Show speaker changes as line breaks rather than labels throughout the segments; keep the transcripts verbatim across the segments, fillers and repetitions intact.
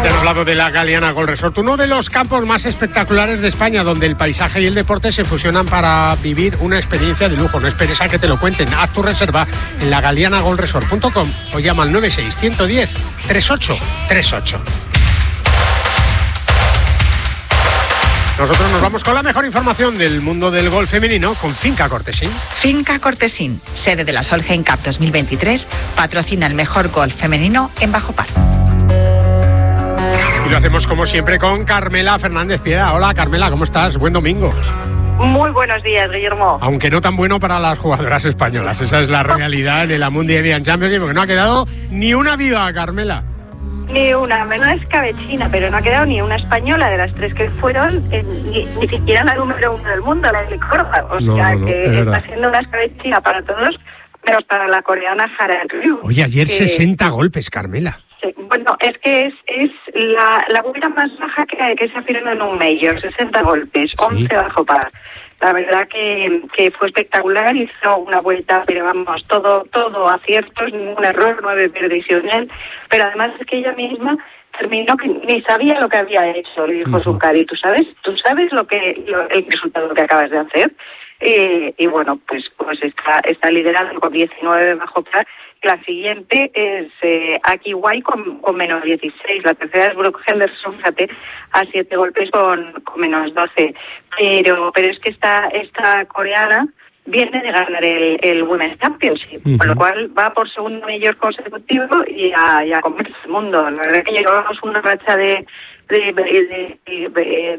te han hablado de la Galiana Golf Resort, uno de los campos más espectaculares de España, donde el paisaje y el deporte se fusionan para vivir una experiencia de lujo. No esperes a que te lo cuenten. Haz tu reserva en la galiana golf resort punto com o llama al nueve seis uno uno cero tres ocho tres ocho. Nosotros nos vamos con la mejor información del mundo del golf femenino con Finca Cortesín.
Finca Cortesín, sede de la Solheim Cup dos mil veintitrés, patrocina el mejor golf femenino en bajo par.
Y lo hacemos como siempre con Carmela Fernández Piedra. Hola Carmela, ¿cómo estás? Buen domingo.
Muy buenos días, Guillermo.
Aunque no tan bueno para las jugadoras españolas. Esa es la realidad de la Mundial Championship, porque no ha quedado ni una viva, Carmela.
Ni una, menos escabechina, pero no ha quedado ni una española de las tres que fueron, eh, ni, ni siquiera la número uno del mundo, la de Córdoba. O
no,
sea
no,
que está siendo una escabechina para todos, menos para la coreana Hara Ryu.
Oye, ayer
que,
sesenta golpes, Carmela.
Sí, bueno, es que es, es la, la vuelta más baja que, que se ha firmado en un Major, sesenta golpes, sí. once bajo par. La verdad que, que fue espectacular, hizo una vuelta, pero vamos, todo todo aciertos, ningún error, nueve perdiciones, pero además es que ella misma terminó que ni sabía lo que había hecho, le dijo uh-huh. su cari, ¿tú sabes? ¿Tú sabes lo que lo, el resultado que acabas de hacer? Eh, y bueno, pues pues está está liderando con diecinueve bajo par. La siguiente es eh, Aki Wai con, con menos dieciséis. La tercera es Brooke Henderson, fíjate, a siete golpes con, con menos doce. Pero pero es que esta esta coreana viene de ganar el, el Women's Championship, uh-huh. con lo cual va por segundo mayor consecutivo y a, y a comerse el mundo. La verdad que llevamos una racha de de, de, de, de, de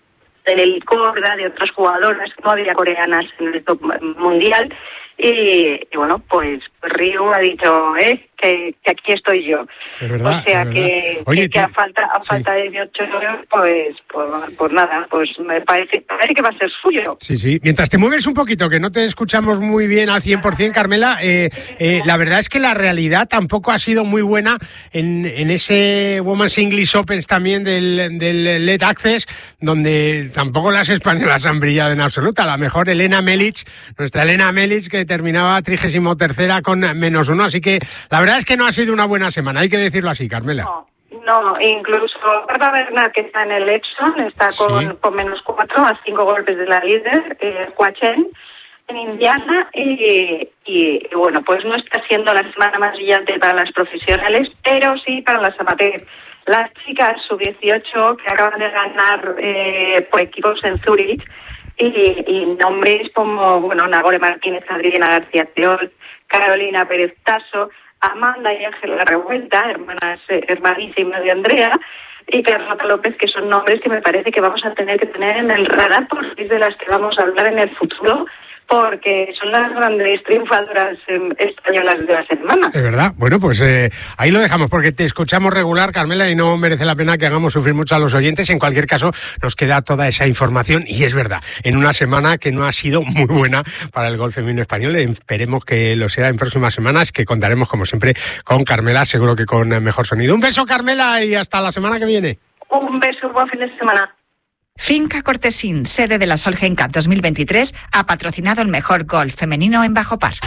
del Corda, de otras jugadoras, no había coreanas en el top mundial, y, y bueno, pues Ryu ha dicho, eh, que, que aquí estoy yo.
Verdad,
o sea que,
Oye,
que, que a falta a
sí.
falta de dieciocho años, pues, pues, pues nada, pues me parece, parece que va a ser suyo.
Sí, sí. Mientras te mueves un poquito, que no te escuchamos muy bien al cien por ciento, Carmela, eh, eh, la verdad es que la realidad tampoco ha sido muy buena en, en ese Women's English Opens también del, del L E D Access, donde tampoco las españolas han brillado en absoluta. La mejor Elena Melic, nuestra Elena Melic, que terminaba trigésimo tercera con menos uno, así que la verdad es que no ha sido una buena semana, hay que decirlo así, Carmela.
No. No, incluso Bárbara Bernard, que está en el Epson, está con, sí. con menos cuatro, a cinco golpes de la líder, eh, Huachen, en Indiana, y, y, y bueno, pues no está siendo la semana más brillante para las profesionales, pero sí para las amateurs. Las chicas sub dieciocho que acaban de ganar eh, por equipos en Zurich, y, y nombres como, bueno, Nagore Martínez, Adriana García Teol, Carolina Pérez Tasso, Amanda y Ángela Revuelta, hermanas, eh, hermanísimas de Andrea, y Carlota López, que son nombres que me parece que vamos a tener que tener en el radar, porque es de las que vamos a hablar en el futuro, porque son las grandes triunfadoras eh, españolas de la semana.
Es verdad. Bueno, pues eh, ahí lo dejamos, porque te escuchamos regular, Carmela, y no merece la pena que hagamos sufrir mucho a los oyentes. En cualquier caso, nos queda toda esa información, y es verdad, en una semana que no ha sido muy buena para el golf femenino español. Esperemos que lo sea en próximas semanas, que contaremos, como siempre, con Carmela, seguro que con mejor sonido. Un beso, Carmela, y hasta la semana que viene.
Un beso, buen fin de semana.
Finca Cortesín, sede de la Solheim Cup dos mil veintitrés, ha patrocinado el mejor golf femenino en bajo par.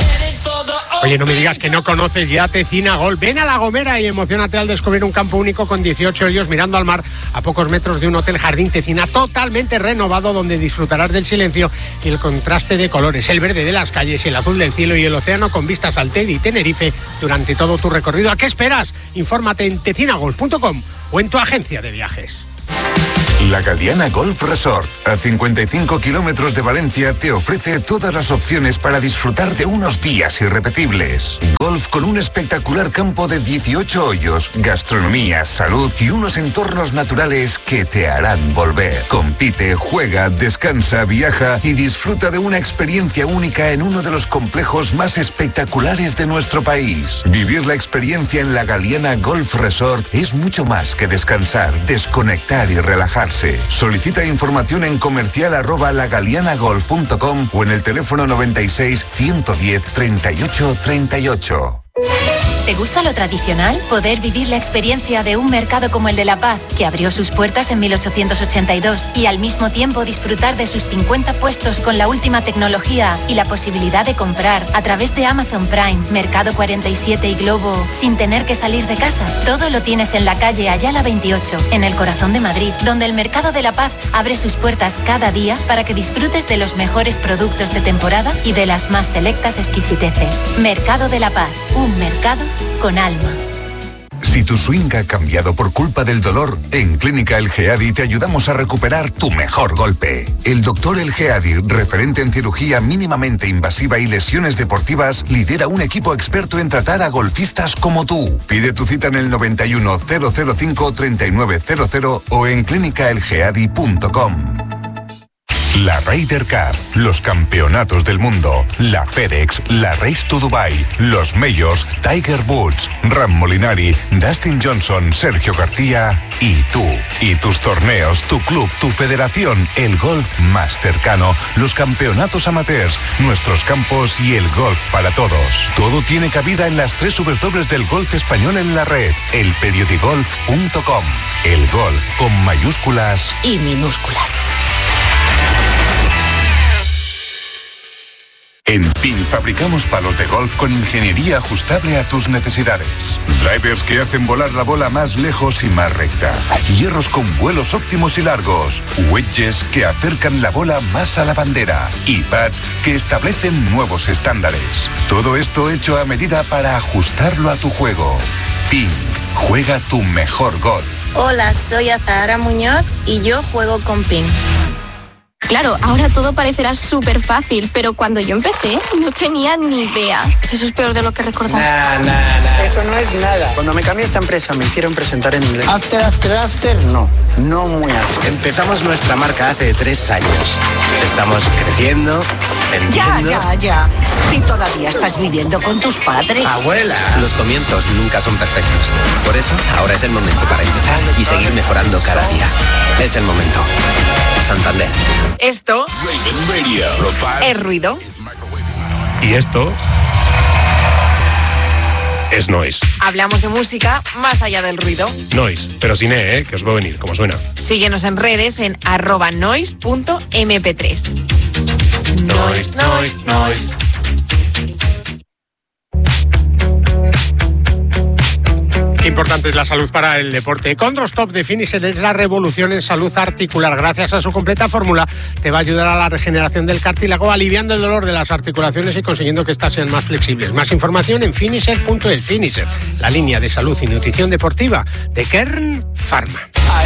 Oye, no me digas que no conoces ya Tecina Golf. Ven a La Gomera y emocionate al descubrir un campo único con dieciocho hoyos mirando al mar a pocos metros de un hotel Jardín Tecina totalmente renovado, donde disfrutarás del silencio y el contraste de colores, el verde de las calles, el azul del cielo y el océano con vistas al Teide y Tenerife durante todo tu recorrido. ¿A qué esperas? Infórmate en tecina golf punto com o en tu agencia de viajes.
La Galiana Golf Resort, a cincuenta y cinco kilómetros de Valencia, te ofrece todas las opciones para disfrutar de unos días irrepetibles. Golf con un espectacular campo de dieciocho hoyos, gastronomía, salud y unos entornos naturales que te harán volver. Compite, juega, descansa, viaja y disfruta de una experiencia única en uno de los complejos más espectaculares de nuestro país. Vivir la experiencia en la Galiana Golf Resort es mucho más que descansar, desconectar y relajarse. Solicita información en comercial arroba lagalianagolf punto com o en el teléfono noventa y seis, ciento diez, treinta y ocho, treinta y ocho.
¿Te gusta lo tradicional? Poder vivir la experiencia de un mercado como el de La Paz, que abrió sus puertas en mil ochocientos ochenta y dos, y al mismo tiempo disfrutar de sus cincuenta puestos con la última tecnología y la posibilidad de comprar a través de Amazon Prime, Mercado cuarenta y siete y Globo sin tener que salir de casa. Todo lo tienes en la calle Ayala veintiocho, en el corazón de Madrid, donde el Mercado de La Paz abre sus puertas cada día para que disfrutes de los mejores productos de temporada y de las más selectas exquisiteces. Mercado de La Paz, un mercado con alma.
Si tu swing ha cambiado por culpa del dolor, en Clínica El Geadi te ayudamos a recuperar tu mejor golpe. El doctor El Geadi, referente en cirugía mínimamente invasiva y lesiones deportivas, lidera un equipo experto en tratar a golfistas como tú. Pide tu cita en el noventa y uno, cero cero cinco, treinta y nueve cero cero o en clínica el geadi punto com. La Ryder Cup, los campeonatos del mundo, la FedEx, la Race to Dubai, los Majors, Tiger Woods, Ram Molinari, Dustin Johnson, Sergio García y tú. Y tus torneos, tu club, tu federación, el golf más cercano, los campeonatos amateurs, nuestros campos y el golf para todos. Todo tiene cabida en las tres W del golf español en la red, el periodigolf punto com. El golf con mayúsculas
y minúsculas.
En P I N fabricamos palos de golf con ingeniería ajustable a tus necesidades. Drivers que hacen volar la bola más lejos y más recta. Hierros con vuelos óptimos y largos. Wedges que acercan la bola más a la bandera. Y pads que establecen nuevos estándares. Todo esto hecho a medida para ajustarlo a tu juego. P I N, juega tu mejor golf.
Hola, soy Azahara Muñoz y yo juego con P I N. Claro, ahora todo parecerá súper fácil, pero cuando yo empecé no tenía ni idea. Eso es peor de lo que recordaba.
Nah, nah, nah. Eso no es nada. Cuando me cambié a esta empresa me hicieron presentar en inglés. After, after, after, no. No muy after.
Empezamos nuestra marca hace tres años. Estamos creciendo, vendiendo...
Ya, ya, ya. Y todavía estás viviendo con tus padres.
¡Abuela! Los comienzos nunca son perfectos. Por eso, ahora es el momento para empezar y seguir mejorando cada día. Es el momento. Santander.
Esto es ruido.
Y esto es noise.
Hablamos de música más allá del ruido.
Noise, pero sin E, ¿eh? Que os va a venir, como suena.
Síguenos en redes en arroba noise punto eme pe tres. Noise, noise, noise.
Importante es la salud para el deporte. Condrostop de Finisher es la revolución en salud articular. Gracias a su completa fórmula te va a ayudar a la regeneración del cartílago, aliviando el dolor de las articulaciones y consiguiendo que éstas sean más flexibles. Más información en finisher punto es. Finisher, la línea de salud y nutrición deportiva de Kern Pharma.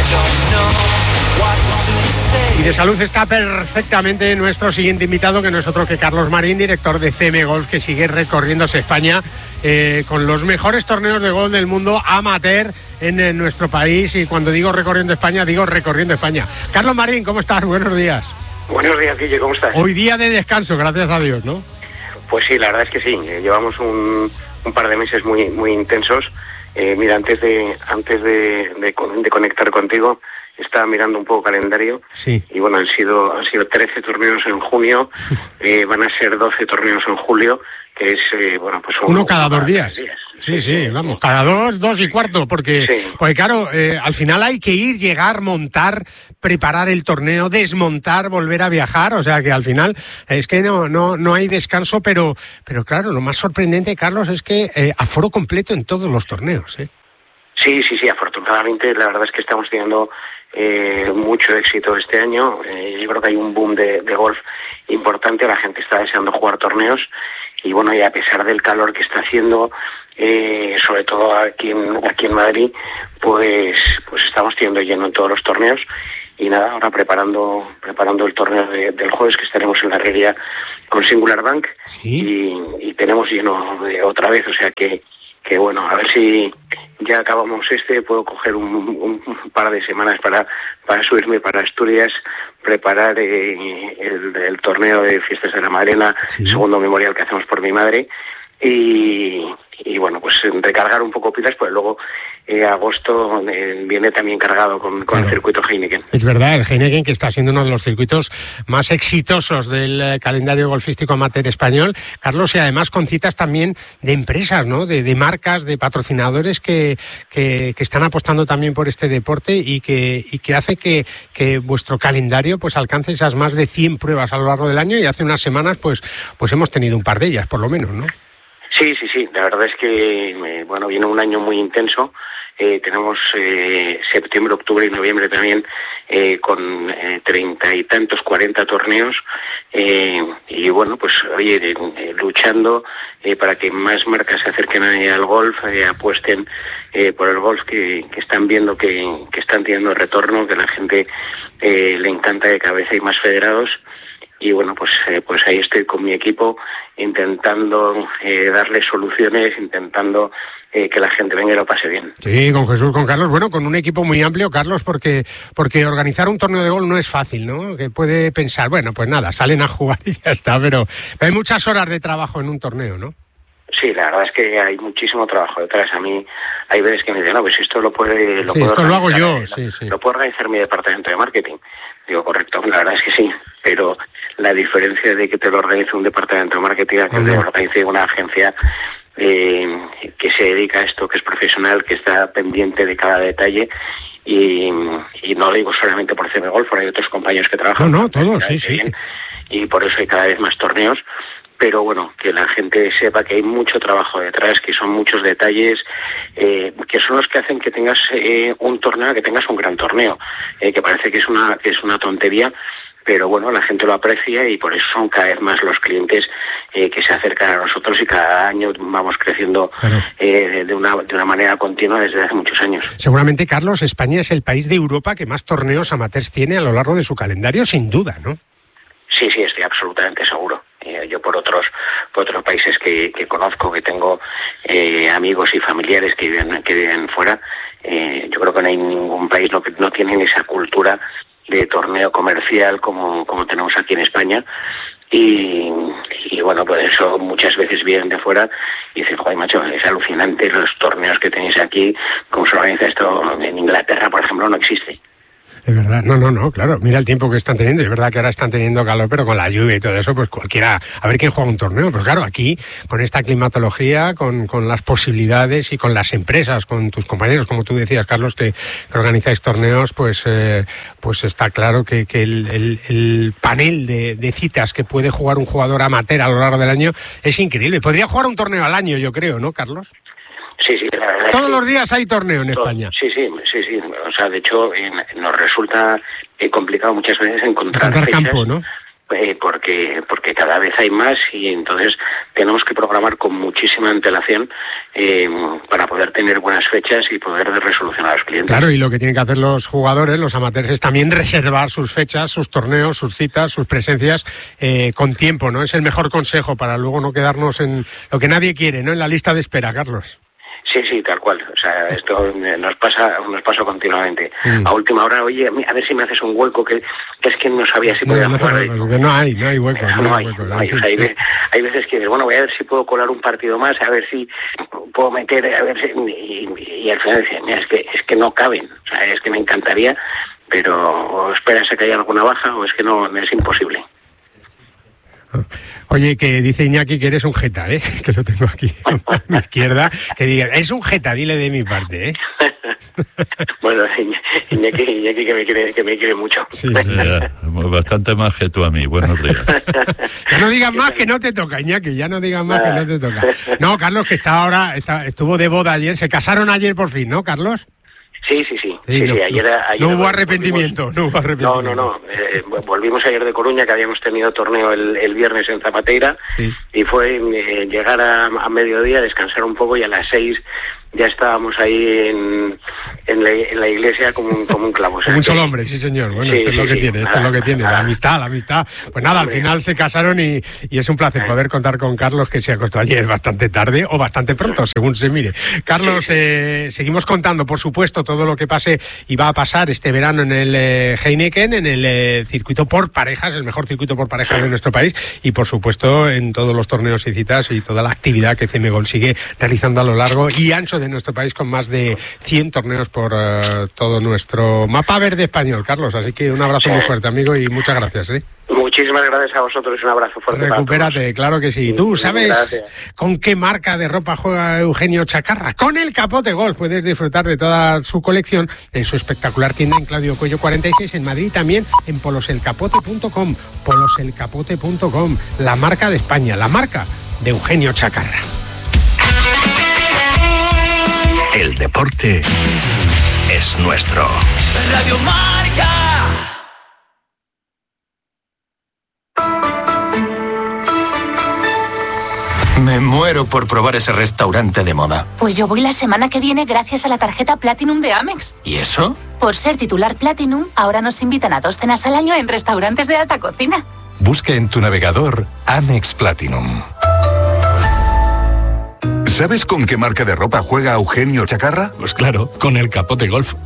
Y de salud está perfectamente nuestro siguiente invitado, que no es otro que Carlos Marín, director de C M Golf, que sigue recorriéndose España eh, con los mejores torneos de golf del mundo amateur en, en nuestro país. Y cuando digo recorriendo España, digo recorriendo España. Carlos Marín, ¿cómo estás? Buenos días.
Buenos días, Guille, ¿cómo estás?
Hoy día de descanso, gracias a Dios, ¿no?
Pues sí, la verdad es que sí. Llevamos un, un par de meses muy muy intensos. Eh, mira, antes de antes de, de, de conectar contigo, estaba mirando un poco calendario,
sí.
Y bueno, han sido han sido trece torneos en junio, eh, van a ser doce torneos en julio, que es, eh, bueno, pues...
Uno, uno cada dos días. días. Sí, sí, vamos, cada dos, dos y cuarto, porque, sí. porque claro, eh, al final hay que ir, llegar, montar, preparar el torneo, desmontar, volver a viajar, o sea que al final es que no no no hay descanso, pero pero claro, lo más sorprendente, Carlos, es que eh, aforo completo en todos los torneos, ¿eh?
Sí, sí, sí, afortunadamente la verdad es que estamos teniendo eh, mucho éxito este año. Eh, yo creo que hay un boom de, de golf importante, la gente está deseando jugar torneos y bueno, y a pesar del calor que está haciendo, eh, sobre todo aquí en, aquí en Madrid, pues pues estamos teniendo lleno en todos los torneos y nada, ahora preparando preparando el torneo de, del jueves, que estaremos en la Herrería con Singular Bank.
¿Sí?
y, y tenemos lleno de otra vez, o sea que que bueno, a ver si ya acabamos este, puedo coger un, un, un par de semanas para para subirme para Asturias, preparar eh, el, el torneo de Fiestas de la Madalena,
sí.
Segundo memorial que hacemos por mi madre, y, y bueno, pues recargar un poco pilas, pues luego eh, agosto eh, viene también cargado con, con claro. el circuito Heineken.
Es verdad, el Heineken, que está siendo uno de los circuitos más exitosos del eh, calendario golfístico amateur español, Carlos, y además con citas también de empresas, ¿no? De, de marcas, de patrocinadores que, que, que están apostando también por este deporte y que, y que hace que, que vuestro calendario pues alcance esas más de cien pruebas a lo largo del año, y hace unas semanas pues, pues hemos tenido un par de ellas, por lo menos, ¿no?
Sí, sí, sí. La verdad es que, eh, bueno, viene un año muy intenso. Eh, tenemos eh, septiembre, octubre y noviembre también eh, con eh, treinta y tantos, cuarenta torneos. Eh, y bueno, pues oye, eh, luchando eh, para que más marcas se acerquen al golf, eh, apuesten eh, por el golf, que, que están viendo que, que están teniendo retorno, que a la gente eh, le encanta, que cada vez hay más federados. Y bueno, pues eh, pues ahí estoy con mi equipo intentando eh, darle soluciones, intentando eh, que la gente venga y lo pase bien.
Sí, con Jesús, con Carlos, bueno, con un equipo muy amplio, Carlos, porque porque organizar un torneo de golf no es fácil, ¿no? Que puede pensar, bueno, pues nada, salen a jugar y ya está, pero hay muchas horas de trabajo en un torneo, ¿no?
Sí, la verdad es que hay muchísimo trabajo detrás. A mí hay veces que me dicen, no, pues esto lo puede... Lo
sí,
puedo
esto lo hago yo,
lo,
sí, sí.
Lo puede organizar mi departamento de marketing. Digo, correcto, la verdad es que sí, pero la diferencia de que te lo organice un departamento de marketing a que uh-huh. te lo organice una agencia eh, que se dedica a esto, que es profesional, que está pendiente de cada detalle. Y, y no lo digo solamente por C M Golf, hay otros compañeros que trabajan.
No, no, todos, sí, sí.
Bien, y por eso hay cada vez más torneos. Pero bueno, que la gente sepa que hay mucho trabajo detrás, que son muchos detalles, eh, que son los que hacen que tengas eh, un torneo, que tengas un gran torneo, eh, que parece que es una que es una tontería, pero bueno, la gente lo aprecia y por eso son cada vez más los clientes eh, que se acercan a nosotros, y cada año vamos creciendo claro. eh, de una de una manera continua desde hace muchos años.
Seguramente, Carlos, España es el país de Europa que más torneos amateurs tiene a lo largo de su calendario, sin duda, ¿no?
Sí, sí, estoy absolutamente seguro. Eh, yo por otros por otros países que, que conozco, que tengo eh, amigos y familiares que viven que viven fuera, eh, yo creo que no hay ningún país no, que no tienen esa cultura de torneo comercial como, como tenemos aquí en España. Y, y bueno, pues eso muchas veces vienen de fuera y dicen, joder, macho, es alucinante los torneos que tenéis aquí, cómo se organiza esto. En Inglaterra, por ejemplo, no existe.
Es verdad, no, no, no, claro, mira el tiempo que están teniendo, es verdad que ahora están teniendo calor, pero con la lluvia y todo eso, pues cualquiera, a ver quién juega un torneo, pero claro, aquí, con esta climatología, con, con las posibilidades y con las empresas, con tus compañeros, como tú decías, Carlos, que, que organizáis torneos, pues eh, pues está claro que, que el, el, el panel de, de citas que puede jugar un jugador amateur a lo largo del año es increíble. Podría jugar un torneo al año, yo creo, ¿no, Carlos?
Sí, sí, la verdad.
Todos
sí.
los días hay torneo en España.
Sí, sí, sí, sí. O sea, de hecho, eh, nos resulta eh, complicado muchas veces encontrar,
encontrar
fechas,
campo, ¿no?
Eh, porque porque cada vez hay más y entonces tenemos que programar con muchísima antelación eh, para poder tener buenas fechas y poder resolucionar a los clientes.
Claro, y lo que tienen que hacer los jugadores, los amateurs, es también reservar sus fechas, sus torneos, sus citas, sus presencias eh, con tiempo, ¿no? Es el mejor consejo para luego no quedarnos en lo que nadie quiere, ¿no? En la lista de espera, Carlos.
Sí, sí, tal cual. O sea, esto nos pasa nos pasa continuamente.
Mm.
A última hora, oye, a ver si me haces un hueco, que, que es que no sabía si podía
no,
jugar.
No, no, no hay, no hay hueco.
No, no hay,
hueco,
no hay. O sea, hay, hay veces que dices, bueno, voy a ver si puedo colar un partido más, a ver si puedo meter, a ver si... Y, y al final decía, mira, es que, es que no caben. O sea, es que me encantaría, pero o esperas a que haya alguna baja o es que no, es imposible.
Oye, que dice Iñaki que eres un jeta, ¿eh? Que lo tengo aquí a mi izquierda. Que diga, es un jeta, dile de mi parte, ¿eh?
Bueno, Iñaki, Iñaki que me quiere, que me quiere mucho.
Sí, sí, ya, bastante más que tú a mí. Buenos días.
Ya no digas más que no te toca, Iñaki, ya no digas más que no te toca. No, Carlos, que está ahora, está, estuvo de boda ayer, se casaron ayer por fin, ¿no, Carlos?
Sí, sí, sí.
sí,
sí,
no,
sí ayer, ayer
no hubo arrepentimiento,
volvimos,
no hubo arrepentimiento.
No, no, no. Eh, volvimos ayer de Coruña, que habíamos tenido torneo el, el viernes en Zapateira, sí. Y fue eh, llegar a, a mediodía, descansar un poco y a las seis ya estábamos ahí en, en, la, en la iglesia como un, como un clavo. O sea,
como un
que,
solo hombre, sí señor. Bueno,
sí,
esto es lo
sí,
que
sí,
tiene,
nada,
esto es lo que tiene,
nada.
la amistad, la amistad. Pues nada, al
Hombre.
final se casaron y, y es un placer poder contar con Carlos, que se acostó ayer bastante tarde o bastante pronto, según se mire. Carlos, eh, seguimos contando, por supuesto, todo lo que pase y va a pasar este verano en el eh, Heineken, en el eh, circuito por parejas, el mejor circuito por parejas de nuestro país, y por supuesto en todos los torneos y citas y toda la actividad que C M Golf sigue realizando a lo largo y ancho de nuestro país, con más de cien torneos por uh, todo nuestro mapa verde español, Carlos. Así que un abrazo muy fuerte, amigo, y muchas gracias, ¿eh?
Muchísimas gracias a vosotros, un abrazo fuerte.
Recupérate, claro que sí. ¿Tú sabes
Gracias.
con qué marca de ropa juega Eugenio Chacarra? Con el Capote Golf puedes disfrutar de toda su colección en su espectacular tienda en Claudio Cuello cuarenta y seis, en Madrid, también en poloselcapote punto com. poloselcapote punto com, la marca de España, la marca de Eugenio Chacarra.
El deporte es nuestro.
Radio Marca.
Me muero por probar ese restaurante de moda.
Pues yo voy la semana que viene gracias a la tarjeta Platinum de Amex.
¿Y eso?
Por ser titular Platinum, ahora nos invitan a dos cenas al año en restaurantes de alta cocina.
Busca en tu navegador Amex Platinum.
¿Sabes con qué marca de ropa juega Eugenio Chacarra?
Pues claro, con el Capote Golf.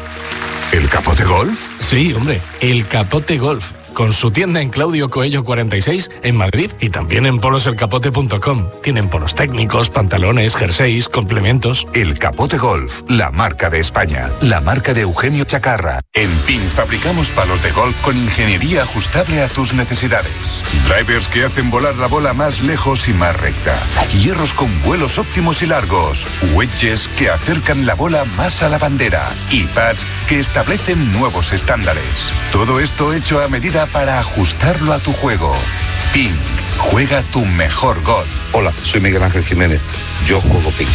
¿El Capote Golf?
Sí, hombre, el Capote Golf. Con su tienda en Claudio Coello cuarenta y seis en Madrid y también en poloselcapote punto com. Tienen polos técnicos, pantalones, jerseys, complementos.
El Capote Golf, la marca de España, la marca de Eugenio Chacarra. En P I N fabricamos palos de golf con ingeniería ajustable a tus necesidades. Drivers que hacen volar la bola más lejos y más recta. Hierros con vuelos óptimos y largos. Wedges que acercan la bola más a la bandera. Y pads que establecen nuevos estándares. Todo esto hecho a medida para ajustarlo a tu juego. Ping, juega tu mejor golf.
Hola, soy Miguel Ángel Jiménez. Yo juego Ping.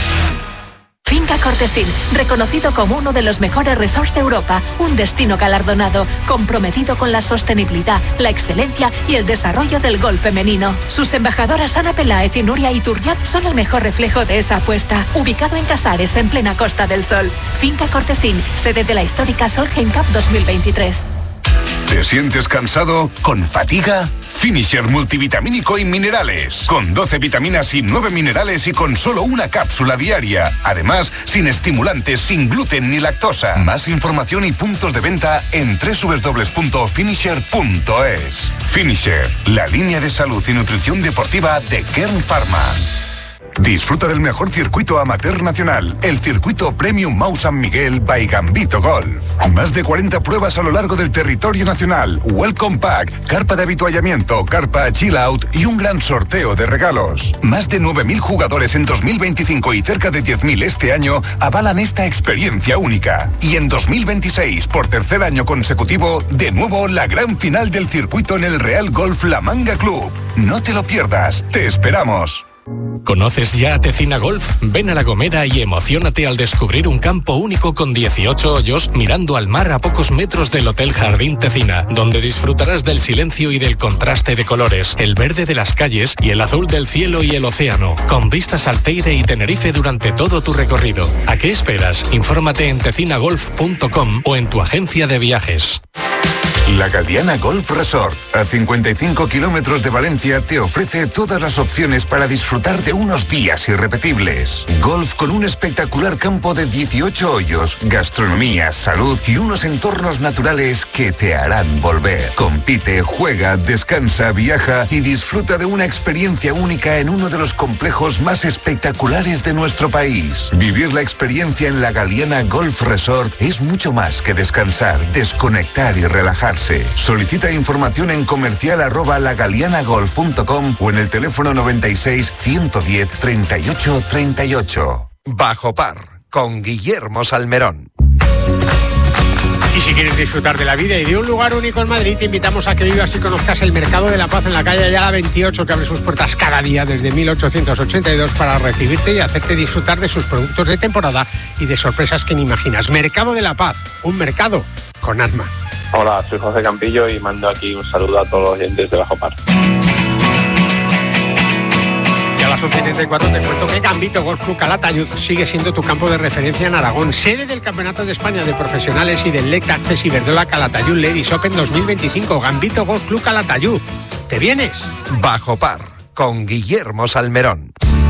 Finca Cortesín, reconocido como uno de los mejores resorts de Europa, un destino galardonado, comprometido con la sostenibilidad, la excelencia y el desarrollo del golf femenino. Sus embajadoras Ana Peláez y Nuria Iturriaz son el mejor reflejo de esa apuesta. Ubicado en Casares, en plena Costa del Sol. Finca Cortesín, sede de la histórica Solheim Cup dos mil veintitrés.
¿Te sientes cansado? ¿Con fatiga? Finisher multivitamínico y minerales. Con doce vitaminas y nueve minerales y con solo una cápsula diaria. Además, sin estimulantes, sin gluten ni lactosa. Más información y puntos de venta en doble u doble u doble u punto finisher punto es. Finisher, la línea de salud y nutrición deportiva de Kern Pharma. Disfruta del mejor circuito amateur nacional, el circuito Premium Mau San Miguel by Gambito Golf. Más de cuarenta pruebas a lo largo del territorio nacional, Welcome Pack, carpa de habituallamiento, carpa Chill Out y un gran sorteo de regalos. Más de nueve mil jugadores en dos mil veinticinco y cerca de diez mil este año avalan esta experiencia única. Y en dos mil veintiséis, por tercer año consecutivo, de nuevo la gran final del circuito en el Real Golf La Manga Club. No te lo pierdas, te esperamos.
¿Conoces ya Tecina Golf? Ven a La Gomera y emociónate al descubrir un campo único con dieciocho hoyos mirando al mar a pocos metros del Hotel Jardín Tecina, donde disfrutarás del silencio y del contraste de colores, el verde de las calles y el azul del cielo y el océano, con vistas al Teide y Tenerife durante todo tu recorrido. ¿A qué esperas? Infórmate en tecina golf punto com o en tu agencia de viajes.
La Galiana Golf Resort, a cincuenta y cinco kilómetros de Valencia, te ofrece todas las opciones para disfrutar de unos días irrepetibles. Golf con un espectacular campo de dieciocho hoyos, gastronomía, salud y unos entornos naturales que te harán volver. Compite, juega, descansa, viaja y disfruta de una experiencia única en uno de los complejos más espectaculares de nuestro país. Vivir la experiencia en la Galiana Golf Resort es mucho más que descansar, desconectar y relajarse. Solicita información en comercial arroba lagalianagolf punto com o en el teléfono noventa y seis, ciento diez, treinta y ocho, treinta y ocho.
Bajo Par, con Guillermo Salmerón.
Y si quieres disfrutar de la vida y de un lugar único en Madrid, te invitamos a que vivas y conozcas el Mercado de la Paz en la calle Ayala veintiocho, que abre sus puertas cada día desde mil ochocientos ochenta y dos para recibirte y hacerte disfrutar de sus productos de temporada y de sorpresas que ni imaginas. Mercado de la Paz, un mercado con alma.
Hola, soy José Campillo y mando aquí un saludo a todos los oyentes de Bajo Par.
Y a las once y treinta y cuatro te cuento que Gambito Golf Club Calatayud sigue siendo tu campo de referencia en Aragón, sede del Campeonato de España de Profesionales y del Lec Access Iberdrola Calatayud Ladies Open dos mil veinticinco. Gambito Golf Club Calatayud. ¿Te vienes?
Bajo par, con Guillermo Salmerón.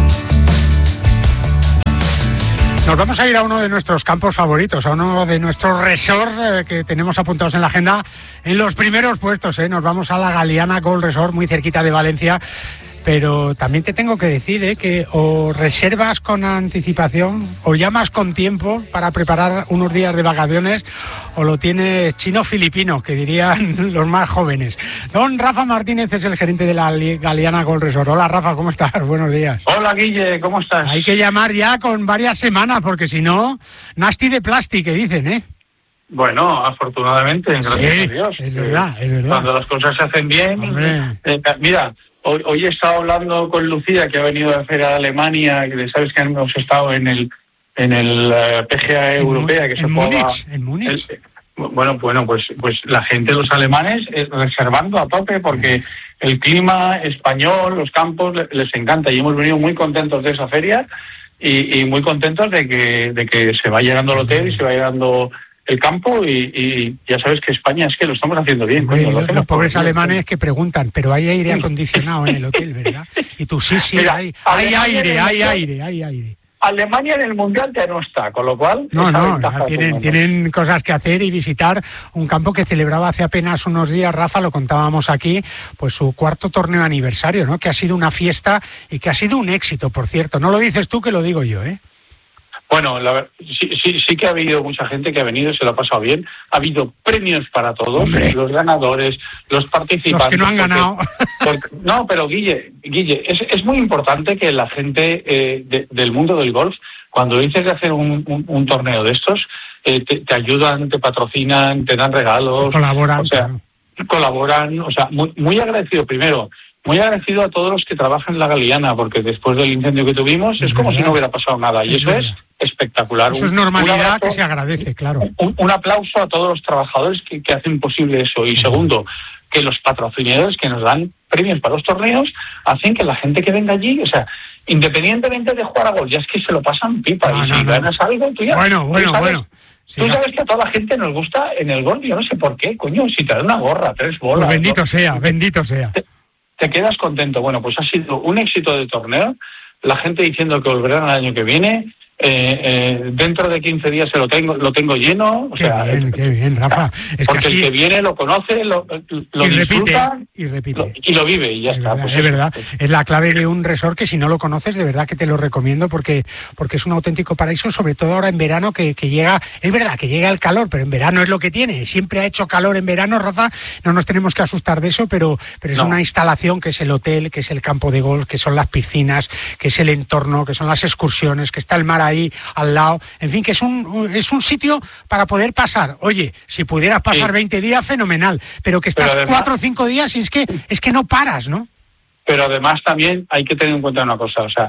Nos vamos a ir a uno de nuestros campos favoritos, a uno de nuestros resorts eh, que tenemos apuntados en la agenda en los primeros puestos. Eh. Nos vamos a la Galiana Golf Resort, muy cerquita de Valencia. Pero también te tengo que decir eh, que o reservas con anticipación o llamas con tiempo para preparar unos días de vacaciones, o lo tienes chino-filipino, que dirían los más jóvenes. Don Rafa Martínez es el gerente de la Galiana Golf Resort. Hola Rafa, ¿cómo estás? Buenos días.
Hola Guille, ¿cómo estás?
Hay que llamar ya con varias semanas, porque si no, nasty de plástico, que dicen, ¿eh?
Bueno, afortunadamente, gracias
sí,
a Dios.
Es verdad, es verdad.
Cuando las cosas se hacen bien... Eh, mira... Hoy, hoy he estado hablando con Lucía, que ha venido de Feria de Alemania, que sabes que hemos estado en el en el uh, P G A E europea, que
en
se
Múnich, en Múnich.
El, bueno, bueno, pues pues la gente, los alemanes, eh, reservando a tope, porque el clima español, los campos, les encanta, y hemos venido muy contentos de esa feria y, y muy contentos de que de que se va llegando al hotel y se va llegando el campo, y, y ya sabes que España es que lo estamos haciendo bien.
Oye,
coño,
los, los pobres alemanes que preguntan, pero hay aire acondicionado en el hotel, ¿verdad? Y tú sí, sí,
Mira,
hay, hay aire, hay
mundial,
aire, hay aire.
Alemania en el Mundial ya no está, con lo cual...
No, no, tienen, tienen cosas que hacer y visitar un campo que celebraba hace apenas unos días, Rafa, lo contábamos aquí, pues su cuarto torneo aniversario, ¿no? Que ha sido una fiesta y que ha sido un éxito, por cierto. No lo dices tú, que lo digo yo, ¿eh?
Bueno, la, sí, sí, sí que ha habido mucha gente que ha venido y se lo ha pasado bien. Ha habido premios para todos, ¡hombre!, los ganadores, los participantes.
Los que no han ganado.
Porque, porque, no, pero Guille, Guille, es, es muy importante que la gente eh, de, del mundo del golf, cuando dices de hacer un, un, un torneo de estos, eh, te, te ayudan, te patrocinan, te dan regalos.
Te colaboran.
O sea,
claro.
colaboran, o sea, muy, muy agradecido primero. Muy agradecido a todos los que trabajan en la Galiana, porque después del incendio que tuvimos es, es como verdad. Si no hubiera pasado nada, y es eso verdad. Es espectacular.
Eso un, es normalidad abrazo, que se agradece, claro.
Un, un aplauso a todos los trabajadores que, que hacen posible eso. Y segundo, que los patrocinadores que nos dan premios para los torneos hacen que la gente que venga allí, o sea, independientemente de jugar a golf, ya es que se lo pasan pipa, no, y no, si no. ganas algo, tú ya...
Bueno, bueno,
sabes,
bueno.
Sí, tú sabes que a toda la gente nos gusta en el golf, yo no sé por qué, coño, si te dan una gorra, tres bolas...
Pues bendito
¿no?
sea, bendito sea.
Te, te quedas contento. Bueno, pues ha sido un éxito de torneo, la gente diciendo que volverán el año que viene. Eh, eh, dentro de quince días se lo tengo lo tengo lleno. O
qué
sea,
bien, qué bien, Rafa.
Es porque que así... el que viene lo conoce, lo, lo
y
disfruta
repite, y repite.
Lo, y lo vive y ya
es
está.
Verdad,
pues
es
eso,
verdad,
pues.
Es la clave de un resort que si no lo conoces, de verdad que te lo recomiendo, porque porque es un auténtico paraíso, sobre todo ahora en verano que, que llega, es verdad que llega el calor, pero en verano es lo que tiene. Siempre ha hecho calor en verano, Rafa, no nos tenemos que asustar de eso, pero, pero es no. una instalación que es el hotel, que es el campo de golf, que son las piscinas, que es el entorno, que son las excursiones, que está el mar ahí al lado. En fin, que es un es un sitio para poder pasar. Oye, si pudieras pasar sí. veinte días, fenomenal. Pero que estás pero cuatro o cinco días y es que es que no paras, ¿no?
Pero además también hay que tener en cuenta una cosa, o sea,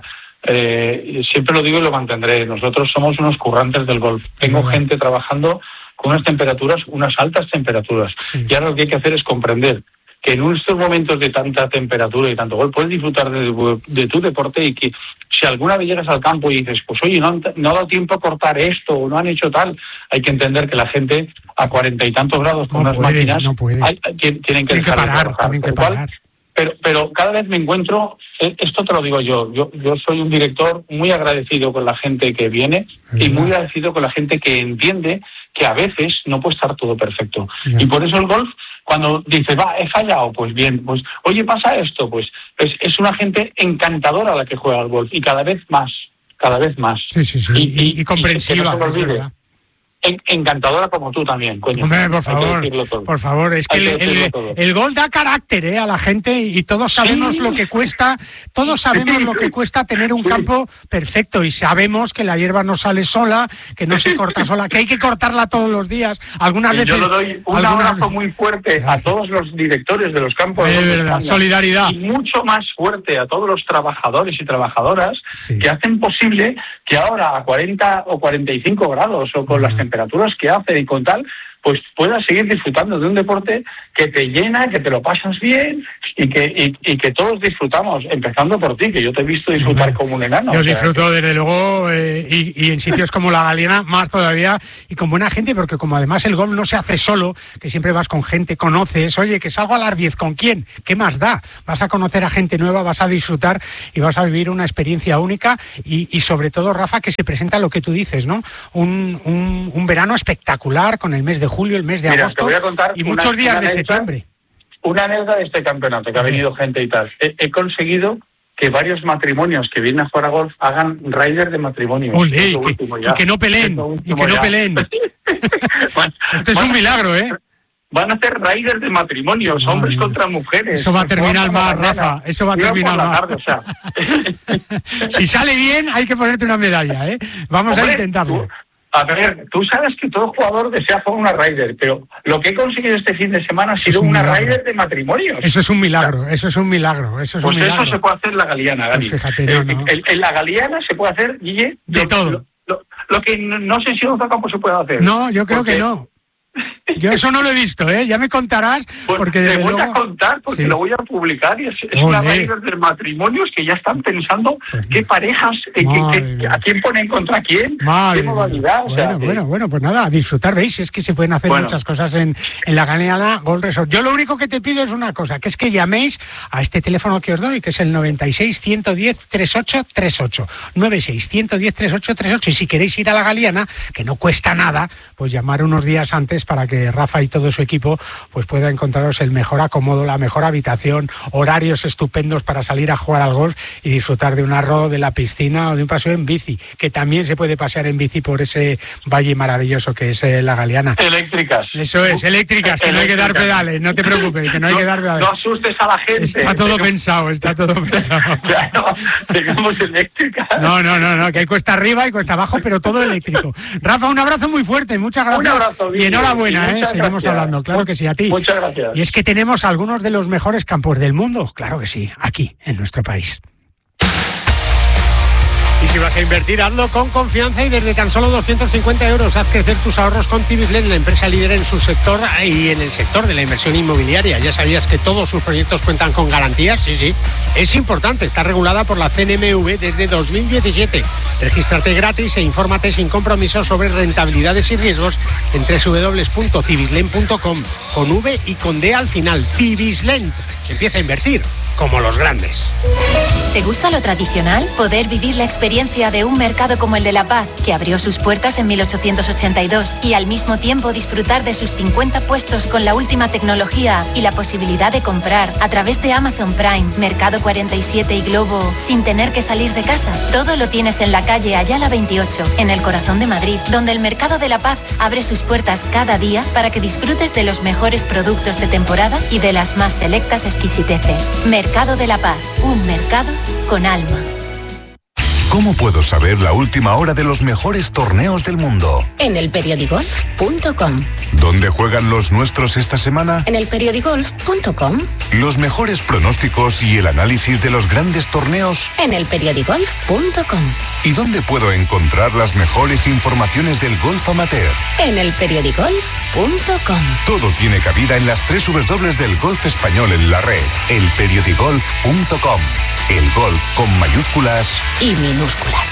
eh, siempre lo digo y lo mantendré. Nosotros somos unos currantes del golf. Tengo sí. gente trabajando con unas temperaturas, unas altas temperaturas. Sí. Y ahora lo que hay que hacer es comprender que en estos momentos de tanta temperatura y tanto golf puedes disfrutar de, de tu deporte, y que si alguna vez llegas al campo y dices, pues oye, no, no ha dado tiempo a cortar esto o no han hecho tal, hay que entender que la gente a cuarenta y tantos grados con
no
unas
puede,
máquinas
no puede.
Hay, tienen que,
tienen que parar, tienen que parar.
Pero, pero cada vez me encuentro, esto te lo digo yo, yo, yo soy un director muy agradecido con la gente que viene y muy agradecido con la gente que entiende que a veces no puede estar todo perfecto. Yeah. Y por eso el golf, cuando dice, va, he fallado, pues bien, pues oye, pasa esto, pues es, es una gente encantadora la que juega al golf, y cada vez más, cada vez más.
Sí, sí, sí, y, y, y comprensiva,
y no se olvide. Encantadora como tú también, coño.
Hombre, por favor, por favor, es que, que el, el, el gol da carácter ¿eh? a la gente, y todos sabemos sí. lo que cuesta, todos sabemos lo que cuesta tener un sí. campo perfecto, y sabemos que la hierba no sale sola, que no se corta sola, que hay que cortarla todos los días. Algunas
y
veces.
Yo le doy un
algunas...
abrazo muy fuerte a todos los directores de los campos.
Es
de
verdad,
España,
solidaridad.
Y mucho más fuerte a todos los trabajadores y trabajadoras sí. que hacen posible que ahora a cuarenta o cuarenta y cinco grados o con uh-huh. las temperaturas que hace y con tal, pues puedas seguir disfrutando de un deporte que te llena, que te lo pasas bien y que y, y que todos disfrutamos, empezando por ti, que yo te he visto disfrutar como un enano.
Yo
o sea,
disfruto,
que...
desde luego, eh, y, y en sitios como la Galiana más todavía, y con buena gente, porque como además el golf no se hace solo, que siempre vas con gente, conoces, oye, que salgo a las diez, ¿con quién? ¿Qué más da? Vas a conocer a gente nueva, vas a disfrutar y vas a vivir una experiencia única y, y sobre todo, Rafa, que se presenta lo que tú dices, ¿no? Un, un, un verano espectacular con el mes de julio, el mes de
Mira,
agosto
te voy a contar
y
una,
muchos días
una
de
anécdota,
septiembre.
Una anécdota de este campeonato, que ha venido gente y tal. He, he conseguido que varios matrimonios que vienen a jugar a golf hagan riders de matrimonio.
Olé, y, que, y que no peleen, y que no ya. peleen.
bueno,
Esto es un milagro, ¿eh?
Van a hacer riders de matrimonios, Ay, hombres contra mujeres.
Eso va a terminar mal, Rafa. Eso va a terminar mal.
Tarde, o sea.
Si sale bien, hay que ponerte una medalla, ¿eh? Vamos Hombre, a intentarlo.
Tú, a ver, tú sabes que todo jugador desea jugar una rider, pero lo que he conseguido este fin de semana ha sido una milagro. rider de matrimonios.
Eso es un milagro, o sea, eso es un milagro. Eso es
pues
un milagro.
Eso se puede hacer en la Galiana, Gali.
Pues fíjate, no, no.
En, en la Galiana se puede hacer, Guille,
de
lo,
todo.
Lo, lo, lo que no, no sé si en otro campo se puede hacer.
No, yo creo
porque...
que no. Yo eso no lo he visto, ¿eh? Ya me contarás.
Pues
porque
te voy
luego...
a contar, porque
sí.
lo voy a publicar. Y es, es una rider de matrimonios que ya están pensando pues qué parejas, eh, qué, qué, a quién ponen contra quién,
Madre
qué modalidad.
Bueno,
o sea,
bueno,
que...
bueno, pues nada, a disfrutar, ¿veis? Es que se pueden hacer
bueno.
muchas cosas en, en la Galiana Golf Resort. Yo lo único que te pido es una cosa, que es que llaméis a este teléfono que os doy, que es el noventa y seis, ciento diez, treinta y ocho treinta y ocho. noventa y seis, ciento diez, treinta y ocho treinta y ocho. Y si queréis ir a la Galiana, que no cuesta nada, pues llamar unos días antes para que Rafa y todo su equipo pues pueda encontraros el mejor acomodo, la mejor habitación, horarios estupendos para salir a jugar al golf y disfrutar de un arroz, de la piscina o de un paseo en bici, que también se puede pasear en bici por ese valle maravilloso que es eh, la Galiana.
Eléctricas.
Eso es, eléctricas, que eléctricas. No hay que dar pedales, no te preocupes, que no hay
no,
que dar pedales.
No asustes a la gente.
Está todo pensado, está todo pensado.
Claro, tengamos eléctricas.
No, no, no, no, que hay cuesta arriba y cuesta abajo, pero todo eléctrico. Rafa, un abrazo muy fuerte, muchas gracias.
Un abrazo,
y enhorabuena,
y
eh, seguimos
gracias.
hablando, claro que sí, a ti.
Muchas gracias.
Y es que tenemos algunos de los mejores campos del mundo, claro que sí, aquí, en nuestro país. Y si vas a invertir, hazlo con confianza y desde tan solo doscientos cincuenta euros. Haz crecer tus ahorros con Cibislen, la empresa líder en su sector y en el sector de la inversión inmobiliaria. ¿Ya sabías que todos sus proyectos cuentan con garantías? Sí, sí. Es importante, está regulada por la C N M V desde dos mil diecisiete. Regístrate gratis e infórmate sin compromiso sobre rentabilidades y riesgos en doble u doble u doble u punto cibislen punto com. Con V y con D al final. Cibislen. Empieza a invertir como los grandes.
¿Te gusta lo tradicional? Poder vivir la experiencia de un mercado como el de La Paz, que abrió sus puertas en mil ochocientos ochenta y dos, y al mismo tiempo disfrutar de sus cincuenta puestos con la última tecnología y la posibilidad de comprar a través de Amazon Prime, Mercado cuarenta y siete y Globo sin tener que salir de casa. Todo lo tienes en la calle Ayala veintiocho, en el corazón de Madrid, donde el Mercado de La Paz abre sus puertas cada día para que disfrutes de los mejores productos de temporada y de las más selectas exquisiteces. Mercado de La Paz, un mercado con alma.
¿Cómo puedo saber la última hora de los mejores torneos del mundo?
En el periodigolf punto com.
¿Dónde juegan los nuestros esta semana?
En el periodigolf punto com.
Los mejores pronósticos y el análisis de los grandes torneos.
En el periodigolf punto com.
¿Y dónde puedo encontrar las mejores informaciones del golf amateur?
En el periodigolf punto com.
Todo tiene cabida en las tres W del golf español en la red. el periodigolf punto com. El golf con mayúsculas
y minúsculas.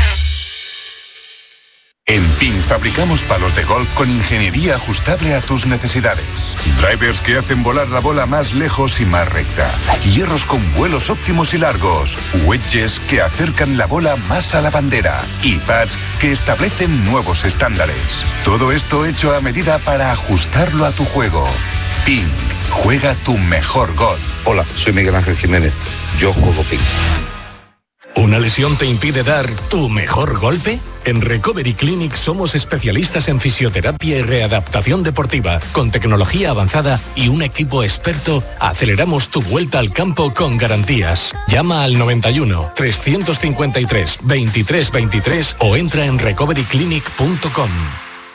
En Ping fabricamos palos de golf con ingeniería ajustable a tus necesidades. Drivers que hacen volar la bola más lejos y más recta. Hierros con vuelos óptimos y largos. Wedges que acercan la bola más a la bandera. Y pads que establecen nuevos estándares. Todo esto hecho a medida para ajustarlo a tu juego. Ping. Juega tu mejor golf.
Hola, soy Miguel Ángel Jiménez. Yo juego Ping.
¿Una lesión te impide dar tu mejor golpe? En Recovery Clinic somos especialistas en fisioterapia y readaptación deportiva. Con tecnología avanzada y un equipo experto, aceleramos tu vuelta al campo con garantías. Llama al noventa y uno, trescientos cincuenta y tres, veintitrés veintitrés o entra en recovery clinic punto com.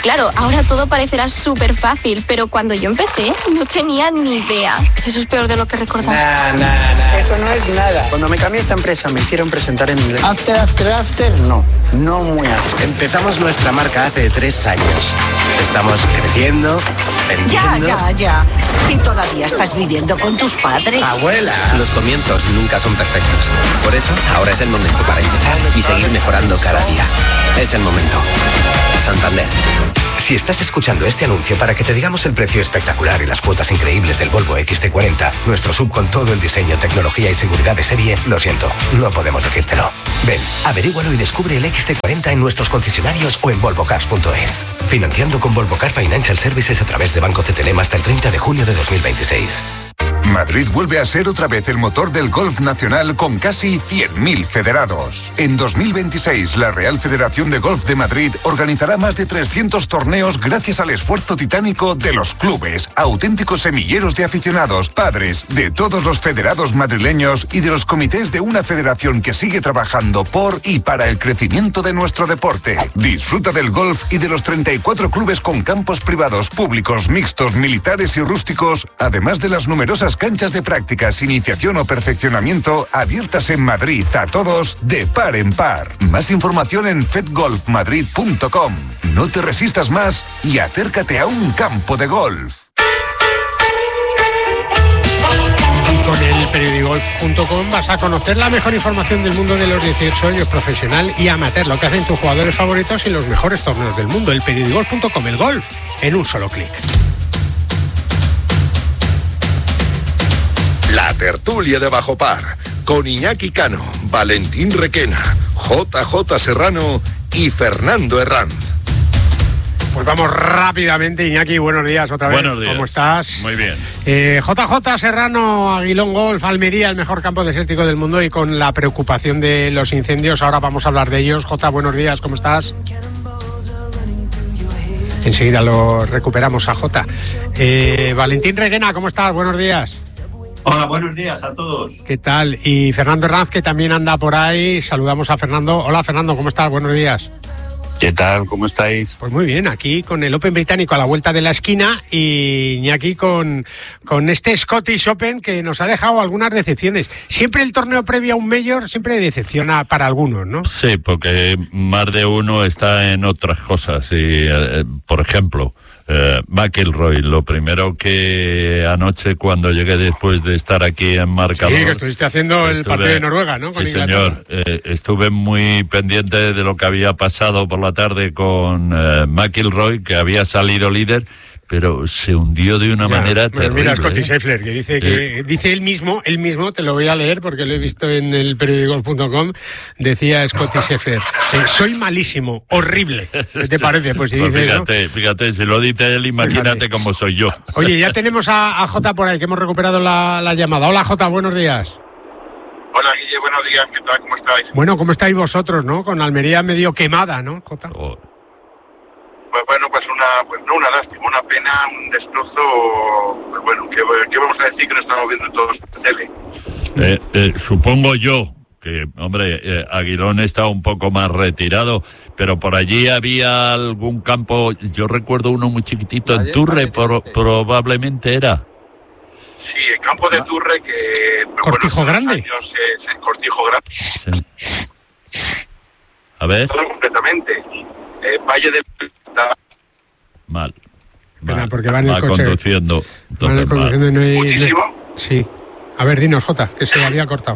Claro, ahora todo parecerá súper fácil, pero cuando yo empecé no tenía ni idea. Eso es peor de lo que recordaba.
Nah, nah, nah. Eso no es nada. Cuando me cambié esta empresa me hicieron presentar en inglés. After, after, after, no. No muy after.
Empezamos nuestra marca hace tres años. Estamos creciendo,
Ya,
vendiendo...
ya, ya. ¿Y todavía estás viviendo con tus padres?
¡Abuela! Los comienzos nunca son perfectos. Por eso, ahora es el momento para empezar y seguir mejorando cada día. Es el momento. Santander.
Si estás escuchando este anuncio para que te digamos el precio espectacular y las cuotas increíbles del Volvo equis ce cuarenta, nuestro sub con todo el diseño, tecnología y seguridad de serie, lo siento, no podemos decírtelo. Ven, averígualo y descubre el equis ce cuarenta en nuestros concesionarios o en volvo cars punto es. Financiando con Volvo Car Financial Services a través de Banco C T L M hasta el treinta de junio de dos mil veintiséis.
Madrid vuelve a ser otra vez el motor del golf nacional con casi cien mil federados. En dos mil veintiséis, la Real Federación de Golf de Madrid organizará más de trescientos torneos gracias al esfuerzo titánico de los clubes, auténticos semilleros de aficionados, padres, de todos los federados madrileños y de los comités de una federación que sigue trabajando por y para el crecimiento de nuestro deporte. Disfruta del golf y de los treinta y cuatro clubes con campos privados, públicos, mixtos, militares y rústicos, además de las numerosas canchas de prácticas, iniciación o perfeccionamiento abiertas en Madrid a todos de par en par. Más información en fed golf madrid punto com. No te resistas más y acércate a un campo de golf.
Y con el periodigolf punto com vas a conocer la mejor información del mundo de los dieciocho años, profesional y amateur, lo que hacen tus jugadores favoritos y los mejores torneos del mundo. El periodigolf punto com, el golf en un solo clic.
La tertulia de Bajo Par, con Iñaki Cano, Valentín Requena, J J Serrano y Fernando Herranz.
Pues vamos rápidamente, Iñaki, buenos días otra vez.
Buenos días.
¿Cómo estás?
Muy bien.
Eh, J J Serrano, Aguilón Golf, Almería, el mejor campo desértico del mundo, y con la preocupación de los incendios, ahora vamos a hablar de ellos. J, buenos días, ¿cómo estás? Enseguida lo recuperamos a J. Eh, Valentín Requena, ¿cómo estás? Buenos días.
Hola, buenos días a todos.
¿Qué tal? Y Fernando Herranz, que también anda por ahí. Saludamos a Fernando. Hola, Fernando, ¿cómo estás? Buenos días.
¿Qué tal? ¿Cómo estáis?
Pues muy bien, aquí con el Open británico a la vuelta de la esquina y Iñaki con, con este Scottish Open que nos ha dejado algunas decepciones. Siempre el torneo previo a un Major siempre decepciona para algunos, ¿no?
Sí, porque más de uno está en otras cosas. Y, eh, por ejemplo, eh, McIlroy, lo primero que anoche cuando llegué después de estar aquí en marcador...
Sí, que estuviste haciendo el
estuve,
partido de Noruega, ¿no? Con
sí,
Inglaterra.
señor. Eh, estuve muy pendiente de lo que había pasado por la tarde con eh, McIlroy, que había salido líder, pero se hundió de una
Ya,
manera
pero
terrible.
Mira, Scotty
¿eh?
Scheffler, que dice que
Eh.
dice él mismo, él mismo, te lo voy a leer porque lo he visto en el periodigolf punto com, decía Scotty Scheffler, eh, soy malísimo, horrible. ¿Qué te parece? Pues si
Pues
dice
fíjate,
eso.
fíjate, si lo dice él, imagínate cómo soy yo.
Oye, ya tenemos a, a Jota por ahí, que hemos recuperado la, la llamada. Hola, Jota, buenos días.
Hola, Guille, buenos días, ¿qué tal? ¿Cómo estáis?
Bueno, ¿cómo estáis vosotros, no? Con Almería medio quemada, ¿no, Jota?
Oh.
Pues bueno, pues una, pues no una lástima, una pena, un destrozo, pues bueno, ¿qué, qué vamos a decir que no estamos viendo todos en tele?
Eh, eh, supongo yo que, hombre, eh, Aguilón está un poco más retirado, pero por allí había algún campo, yo recuerdo uno muy chiquitito en Turre, por, probablemente era.
Sí, el campo de Turre que... pues,
Cortijo
bueno,
Grande.
Años, es, es Cortijo Grande.
Sí. A ver,
Todo completamente. Eh, Valle del...
mal.
Espera,
mal.
porque va en el
Va
coche.
conduciendo.
Van
entonces,
conduciendo y no hay...
Muchísimo.
Sí. A ver, dinos, Jota, que se había cortado.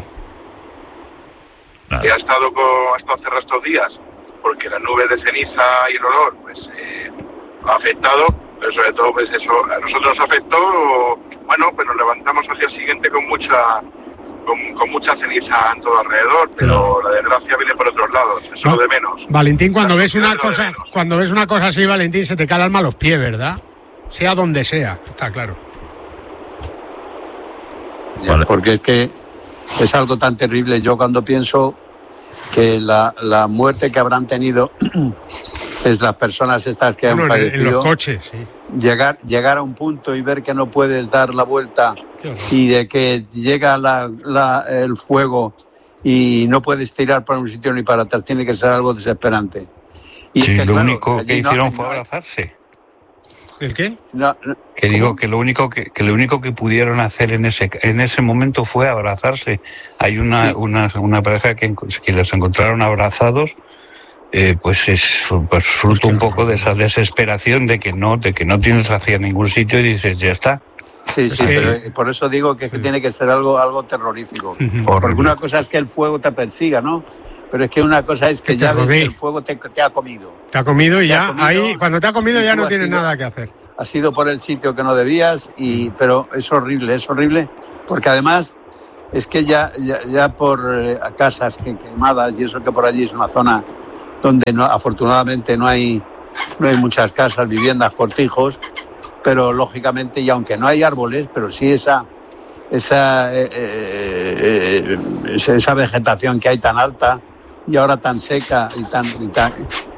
que ha estado, con, ha estado cerrado estos días, porque la nube de ceniza y el olor pues eh, ha afectado, pero sobre todo pues eso, a nosotros nos afectó, bueno, pues nos levantamos al día siguiente con mucha con, con mucha ceniza en todo alrededor, pero la desgracia viene por otros lados, eso es
No.
lo de menos.
Valentín, cuando
La
ves una
sociedad es lo de
cosa,
menos.
cuando ves una cosa así, Valentín, se te cae el alma a los pies, ¿verdad? Sea donde sea, está claro.
Ya, porque es que es algo tan terrible. Yo cuando pienso que la, la muerte que habrán tenido es las personas estas que
Bueno,
han
en, en
fallecido,
los coches, sí.
llegar, llegar a un punto y ver que no puedes dar la vuelta y de que llega la, la, el fuego y no puedes tirar para un sitio ni para atrás, tiene que ser algo desesperante. Y
sí,
es que,
lo
claro,
único que
allí no-
hicieron
no
fue
hay-
abrazarse.
¿El qué?
No, no,
Que digo que lo único que, que lo único que pudieron hacer en ese en ese momento fue abrazarse. Hay una
Sí.
una, una pareja que, enco- que los encontraron abrazados, eh, pues es pues fruto un poco de esa desesperación de que no de que no tienes hacia ningún sitio y dices ya está.
Sí, sí,
que-
pero por eso digo que, es que tiene que ser algo, algo terrorífico.
Horrible.
Porque una cosa es que el fuego te persiga, ¿no? Pero es que una cosa es que,
Que te
ya ves que
rodee.
el fuego te, te ha comido.
Te ha comido y
Te ha
ya,
comido,
ahí, cuando te ha comido
y
ya
tú
no
has
tienes
sido-
nada que hacer.
Has ido por el sitio que no debías, y pero es horrible, es horrible, porque además es que ya, ya, ya por eh, casas que, quemadas, y eso que por allí es una zona donde no, afortunadamente no hay, no hay muchas casas, viviendas, cortijos, pero lógicamente, y aunque no hay árboles, pero sí esa esa, eh, eh, eh, esa vegetación que hay tan alta y ahora tan seca y tan, y tan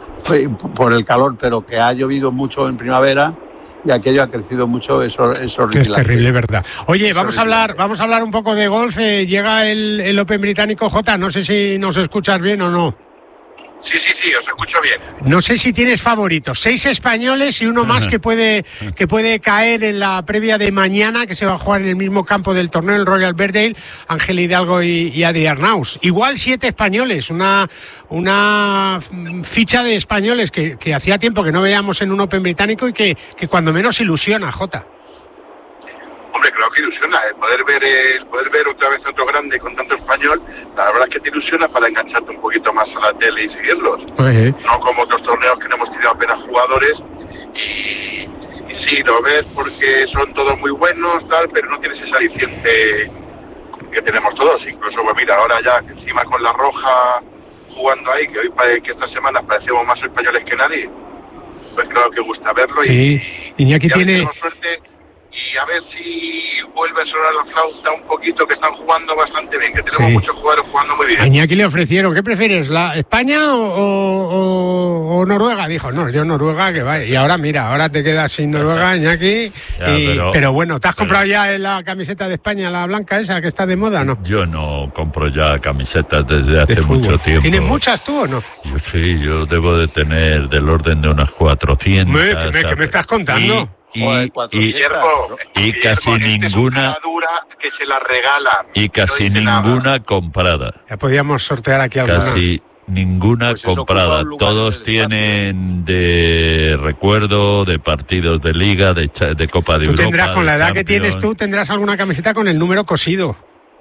por el calor, pero que ha llovido mucho en primavera y aquello ha crecido mucho, eso es
Que
horrible.
es terrible, ¿verdad? Oye,
Es
vamos a
horrible.
hablar, vamos a hablar un poco de golf. Eh, llega el, el Open británico. Jota, no sé si nos escuchas bien o no.
Sí, sí, sí, os escucho bien.
No sé si tienes favoritos. Seis españoles y uno más que puede que puede caer en la previa de mañana, que se va a jugar en el mismo campo del torneo, el Royal Verdale, Ángel Hidalgo y, y Adri Arnaus. Igual siete españoles, una una ficha de españoles que, que hacía tiempo que no veíamos en un Open británico y que, que cuando menos ilusiona, Jota.
Hombre, claro que ilusiona, el poder ver el poder ver otra vez otro grande con tanto español, la verdad es que te ilusiona para engancharte un poquito más a la tele y seguirlos.
Oye.
No como otros torneos que no hemos tenido apenas jugadores y, y sí, lo ves porque son todos muy buenos, tal, pero no tienes ese aliciente que tenemos todos. Incluso, pues mira, ahora ya que encima con la Roja jugando ahí, que hoy pare- que estas semanas parecemos más españoles que nadie, pues claro que gusta verlo.
Sí,
y,
Iñaki
y a ver si
tiene...
tenemos suerte y a ver si vuelve a sonar la flauta un poquito, que están jugando bastante bien, que tenemos
Sí.
muchos jugadores jugando muy bien.
A Iñaki le ofrecieron, ¿qué prefieres, la España o, o- o Noruega? Dijo, no, yo Noruega, que vaya. Y ahora mira, ahora te quedas sin Noruega, Iñaki.
Ya,
y-
pero-
pero, bueno, ¿te has
pero-
comprado ya la camiseta de España, la blanca esa, que está de moda, no?
Yo no compro ya camisetas desde hace mucho tiempo.
¿Tienes muchas tú o no?
Yo sí, yo debo de tener del orden de unas cuatrocientas.
Me- ¿qué me- qué me estás contando?
Y,
Joder,
y,
cuatrocientas.
Guillermo,
y casi
Guillermo, este es
ninguna
una dura que se la regalan.
y casi
no dice nada.
ninguna comprada.
Ya podíamos sortear aquí alguna.
Casi ninguna
Pues eso
comprada.
ocupa un lugar
Todos
en el
tienen de recuerdo, de partidos de liga, de, cha- de Copa de
Tú
Europa.
tendrás, con
de
la edad que
Champions.
tienes tú, tendrás alguna camiseta con el número cosido.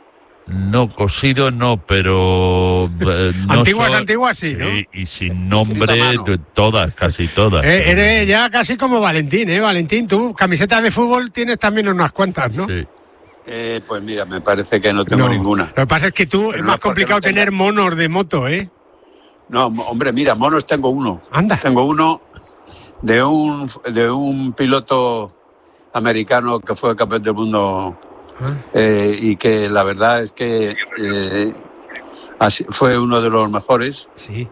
No, cosido no, pero... eh, no
Antiguas,
soy-
antiguas sí, ¿no?
Y, y sin nombre,
Escrito a mano.
de- todas, casi todas.
Eh, eres ya casi como Valentín, ¿eh? Valentín, tú, camisetas de fútbol tienes también unas cuantas, ¿no?
Sí.
Eh, pues mira, me parece que no tengo
No.
ninguna.
Lo que pasa es que tú,
Pero
es
no
más
es porque
complicado
no tenga.
tener monos de moto, ¿eh?
No, mo- hombre, mira, monos tengo uno.
Anda.
Tengo uno de un de un piloto americano que fue campeón del mundo
Ah.
eh, y que la verdad es que eh, así- fue uno de los mejores
Sí.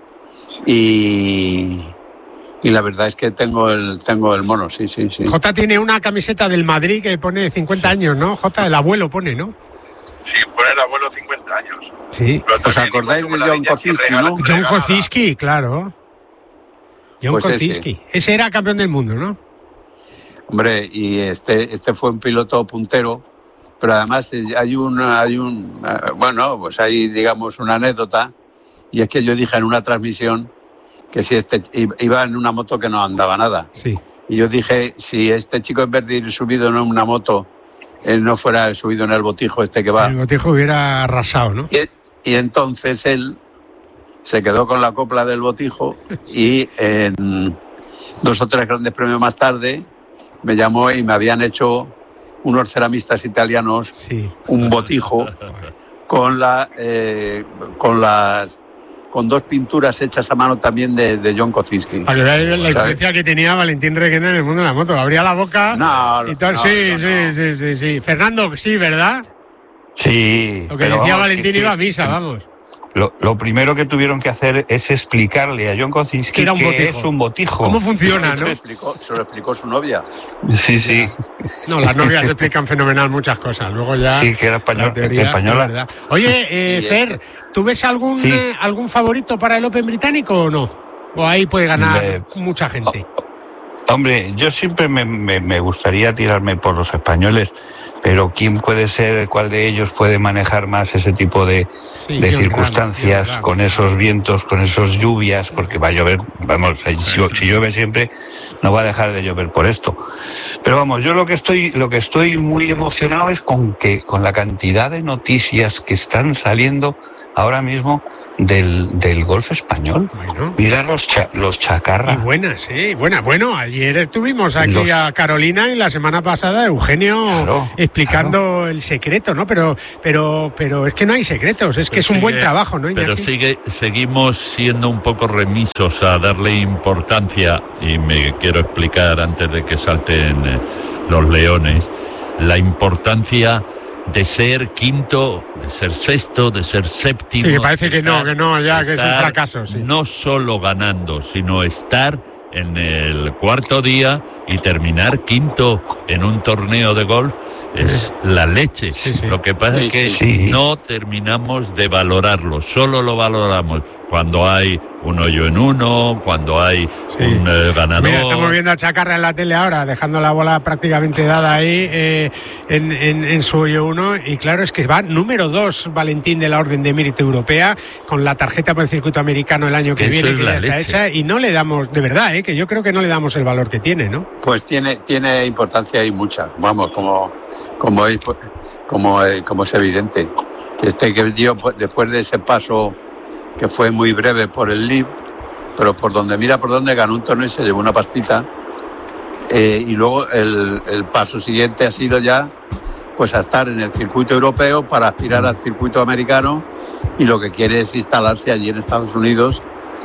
y, y la verdad es que tengo el tengo el mono, sí, sí, sí.
Jota tiene una camiseta del Madrid que pone cincuenta años, ¿no? Jota, el abuelo pone, ¿no?
Sí, poner abuelo cincuenta años.
Sí.
Pero
¿Os
también
acordáis
incluso
de
la
John
niña que
Kocinski,
regala-
no?
John
regalada.
Kocinski, claro. John
Pues ese.
Kocinski. Ese era campeón del mundo, ¿no?
Hombre, y este este fue un piloto puntero, pero además eh, hay un hay un eh, bueno, pues hay digamos una anécdota, y es que yo dije en una transmisión que si este i- iba en una moto que no andaba nada,
Sí.
y yo dije si este chico en vez de ir subido en una moto, él no fuera subido en el botijo este que va,
El botijo hubiera arrasado, ¿no?
y, y entonces él se quedó con la copla del botijo y en dos o tres grandes premios más tarde me llamó y me habían hecho unos ceramistas italianos
Sí.
un botijo con la eh, con las con dos pinturas hechas a mano también de, de John Kocinski.
Para que veáis la
¿Sabes?
influencia que tenía Valentín Requena en el mundo de la moto. Abría la boca
No,
y todo.
no,
sí,
no,
sí,
no.
sí, sí, sí. Fernando, sí, ¿verdad?
Sí.
Lo que
pero
decía
vamos,
Valentín
que-
iba a
que-
misa, vamos.
Lo, lo primero que tuvieron que hacer es explicarle a John Kocinski
Que era un
qué
botijo.
es un botijo.
¿Cómo funciona,
Se
no?
lo explicó, se lo explicó su novia.
Sí, sí.
No, las novias explican fenomenal muchas cosas. Luego ya.
Sí, que era español,
la teoría,
española.
es verdad. Oye, eh,
Sí,
Fer, ¿tú ves algún,
Sí.
eh, algún favorito para el Open británico o no? o ahí puede ganar
Me-
mucha gente.
Hombre, yo siempre me, me, me gustaría tirarme por los españoles, pero ¿quién puede ser, cuál de ellos puede manejar más ese tipo de,
Sí,
de
John
circunstancias,
Ram, John Ram.
con esos vientos, con esas lluvias, porque va a llover, vamos, si, si llueve siempre, no va a dejar de llover por esto. Pero vamos, yo lo que estoy, lo que estoy muy emocionado es con que, con la cantidad de noticias que están saliendo ahora mismo del, del golf español.
Bueno.
Mira los, cha, los chacarra.
Y buenas, sí, buenas. Bueno, ayer estuvimos aquí
Los-
a Carolina y la semana pasada Eugenio
Claro,
explicando el secreto, ¿no? Pero, pero, pero es que no hay secretos, es que es un
Sigue-
buen trabajo, ¿no,
Pero
Iñaki?
sigue, seguimos siendo un poco remisos a darle importancia, y me quiero explicar antes de que salten eh, los leones, la importancia de ser quinto, de ser sexto, de ser séptimo.
Sí, que parece que no,
estar-
que no, ya, que es un
estar
fracaso, sí.
No solo ganando, sino estar en el cuarto día y terminar quinto en un torneo de golf es la leche. Lo que pasa
Sí,
es que
sí, sí.
no terminamos de valorarlo, solo lo valoramos cuando hay un hoyo en uno, cuando hay un eh, ganador.
Mira, estamos viendo a Chacarra en la tele ahora, dejando la bola prácticamente dada ahí eh, en, en, en su hoyo uno. Y claro, es que va número dos Valentín de la Orden de Mérito Europea, con la tarjeta por el circuito americano el año que
Eso
viene,
es
que
la
ya está
leche.
hecha. Y no le damos, de verdad, eh, que yo creo que no le damos el valor que tiene, ¿no?
Pues tiene, tiene importancia y mucha, vamos, como, como, es, como, eh, como es evidente. Este que dio pues, después de ese paso que fue muy breve por el L I V, pero por donde mira por donde ganó un torneo y se llevó una pastita. Eh, y luego el, el paso siguiente ha sido ya pues a estar en el circuito europeo para aspirar al circuito americano, y lo que quiere es instalarse allí en Estados Unidos,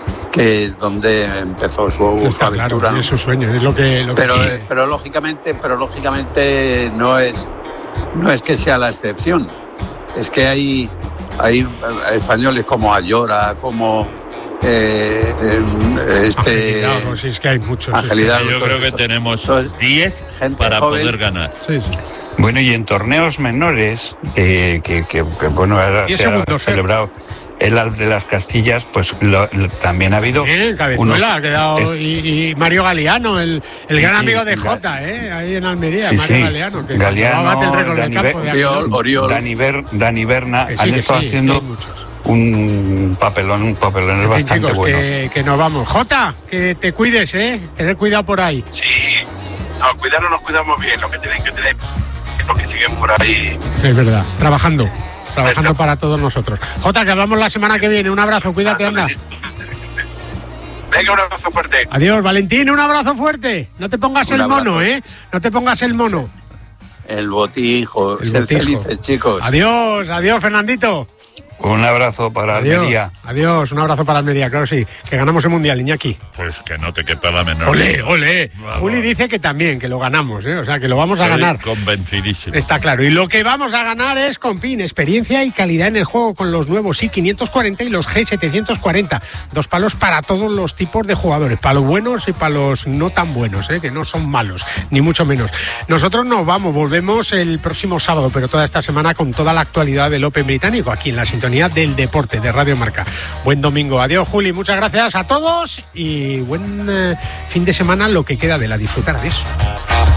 que es donde empezó su, su
Está
aventura.
claro, es su sueño, es lo que... Lo que
pero,
quiere.
eh, pero lógicamente, pero lógicamente no es no es que sea la excepción. Es que hay hay eh, españoles como Ayora, como eh, eh, este
Angelidad, pues sí, es que hay muchos.
Angelidad,
Yo creo que tenemos diez para
joven.
poder ganar.
Sí, sí.
Bueno, y en torneos menores, eh, que, que, que, bueno, ahora
Diez
se ha
segundos, Fer.
celebrado el Al de las Castillas, pues lo- lo- también ha habido
Bien, Cabezuela,
unos-
ha quedado,
es-
y, y Mario Galeano, el, el
Sí,
gran
sí,
amigo de
Ga-
Jota, ¿eh? Ahí en Almería,
Sí,
Mario
sí.
Galeano, que
Galeano,
bate el récord del
Dani,
campo de Aguilón.
Ver- Dani, Ver- Dani Berna
Que sí,
han
que
estado
sí,
haciendo
que hay muchos.
un papelón, un papelón es
En fin,
bastante
chicos,
bueno.
que, que nos vamos. Jota, que te cuides, ¿eh? Tener cuidado por ahí.
No, cuidarnos nos cuidamos bien, lo que tienen que tener es lo que siguen por ahí.
Es verdad, trabajando. Trabajando para todos nosotros. Jota, que hablamos la semana que viene. Un abrazo, cuídate, anda.
Venga, un abrazo fuerte.
Adiós, Valentín, un abrazo fuerte. No te pongas
Un
el
abrazo.
mono, ¿eh? No te pongas el mono.
El botijo,
El
ser
botijo.
felices, chicos.
Adiós, adiós, Fernandito.
Un abrazo para
Adiós,
Almería.
adiós, un abrazo para Almería, claro sí. Que ganamos el Mundial, Iñaki.
Pues que no te quepa la menor.
Ole,
duda.
ole.
Vamos.
Juli dice que también, que lo ganamos, ¿eh? O sea, que lo vamos a
Estoy
ganar.
convencidísimo.
Está claro. Y lo que vamos a ganar es con PIN, experiencia y calidad en el juego con los nuevos I quinientos cuarenta y los G setecientos cuarenta. Dos palos para todos los tipos de jugadores, para los buenos y para los no tan buenos, ¿eh? Que no son malos, ni mucho menos. Nosotros nos vamos, volvemos el próximo sábado, pero toda esta semana con toda la actualidad del Open británico, aquí en la sintonía del deporte de Radio Marca. Buen domingo. Adiós, Juli. Muchas gracias a todos y buen eh, fin de semana, lo que queda de la disfrutar. Adiós.